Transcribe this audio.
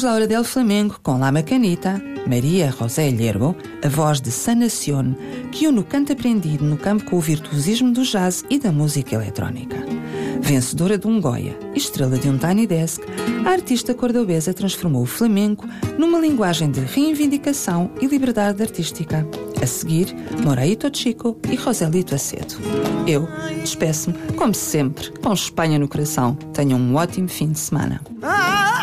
Laura del Flamengo com La Macanita, Maria José Llergo, a voz de Sanacione, que une o canto aprendido no campo com o virtuosismo do jazz e da música eletrónica. Vencedora de um Goya e estrela de um Tiny Desk, a artista cordobesa transformou o flamenco numa linguagem de reivindicação e liberdade artística. A seguir, Moraito Chico e Joselito Acedo. Eu despeço-me, como sempre, com Espanha no coração. Tenham um ótimo fim de semana.